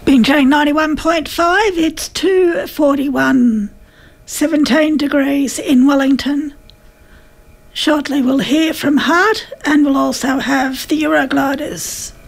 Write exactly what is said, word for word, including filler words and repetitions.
Binchang ninety-one point five, it's two forty-one, seventeen degrees in Wellington. Shortly we'll hear from Hart, and we'll also have the Eurogliders.